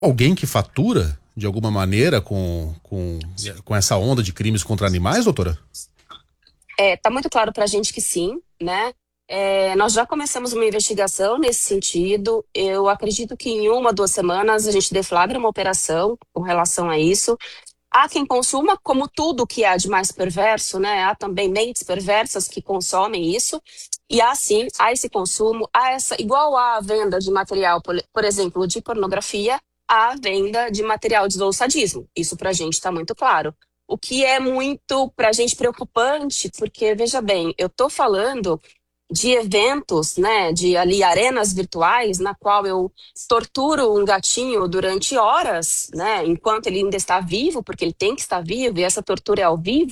Alguém que fatura de alguma maneira com essa onda de crimes contra animais, doutora? Tá muito claro para a gente que sim, né? Nós já começamos uma investigação nesse sentido. Eu acredito que em 1, 2 semanas a gente deflagra uma operação com relação a isso. Há quem consuma, como tudo que há de mais perverso, né? Há também mentes perversas que consomem isso. E há sim, há esse consumo, há igual à venda de material, por exemplo, de pornografia, há a venda de material de sadismo. Isso para a gente está muito claro. O que é muito para a gente preocupante, porque, veja bem, eu estou falando de eventos, né, de ali arenas virtuais, na qual eu torturo um gatinho durante horas, né, enquanto ele ainda está vivo, porque ele tem que estar vivo, e essa tortura é ao vivo.